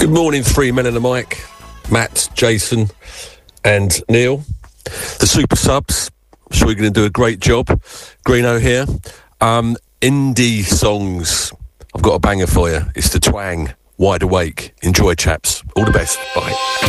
Good morning, three men and a mic. Matt, Jason and Neil. The super subs. I'm sure you're going to do a great job. Greeno here. Indie songs. I've got a banger for you. It's The Twang, Wide Awake. Enjoy, chaps. All the best. Bye.